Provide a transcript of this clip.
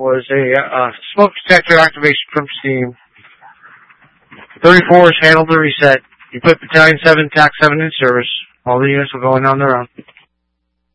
was a smoke detector activation from Steam. 34 has handled the reset. You put Battalion 7, TAC 7 in service. All the units will go in on their own.